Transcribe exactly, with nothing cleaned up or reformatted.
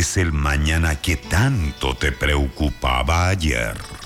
es el mañana que tanto te preocupaba ayer.